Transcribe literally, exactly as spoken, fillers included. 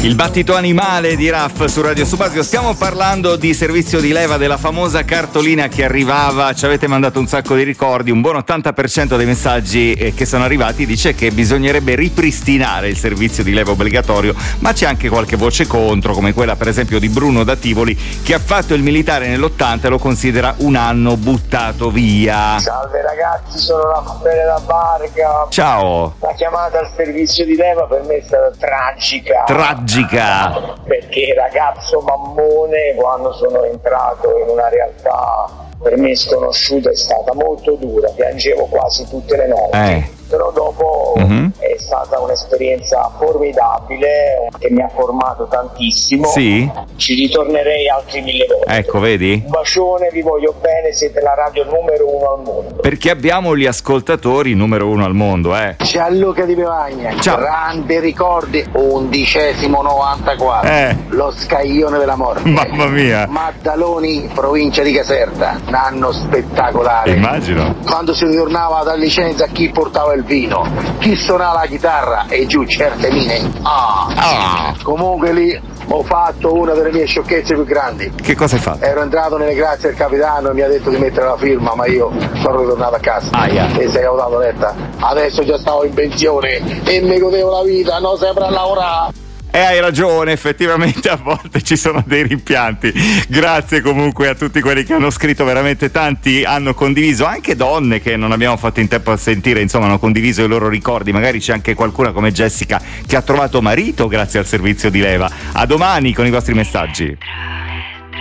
Il battito animale di Raff su Radio Subasio. Stiamo parlando di servizio di leva, della famosa cartolina che arrivava. Ci avete mandato un sacco di ricordi. Un buon ottanta per cento dei messaggi eh, che sono arrivati dice che bisognerebbe ripristinare il servizio di leva obbligatorio, ma c'è anche qualche voce contro, come quella per esempio di Bruno da Tivoli, che ha fatto il militare nell'ottanta e lo considera un anno buttato via. Salve ragazzi, sono Raffaele da Barca. Ciao. La chiamata al servizio di leva per me è stata tragica. Tragica. Perché ragazzo mammone, quando sono entrato in una realtà per me sconosciuta, è stata molto dura, piangevo quasi tutte le notti. Eh. Però dopo uh-huh. è stata un'esperienza formidabile che mi ha formato tantissimo. Sì. Ci ritornerei altri mille volte. Ecco, vedi? Un bacione, vi voglio bene, siete la radio numero uno al mondo. Perché abbiamo gli ascoltatori numero uno al mondo, eh. Gianluca di Pevagna. Ciao. Grande ricordi, undicesimo novantaquattro. Eh. Lo scaglione della morte. Mamma mia. Maddaloni, provincia di Caserta. Un anno spettacolare. Immagino. Quando si ritornava da licenza, chi portava il vino, chi suonava la chitarra e giù certe mine. Ah. Ah. Comunque lì ho fatto una delle mie sciocchezze più grandi. Che cosa hai fatto? Ero entrato nelle grazie del capitano e mi ha detto di mettere la firma, ma io sono ritornato a casa. Aia. E sei dato letta. Adesso già stavo in pensione e mi godevo la vita, non sempre a lavorare. E hai ragione, effettivamente a volte ci sono dei rimpianti. Grazie comunque a tutti quelli che hanno scritto, veramente tanti hanno condiviso, anche donne che non abbiamo fatto in tempo a sentire, insomma hanno condiviso i loro ricordi. Magari c'è anche qualcuna come Jessica che ha trovato marito grazie al servizio di leva. A domani con i vostri messaggi.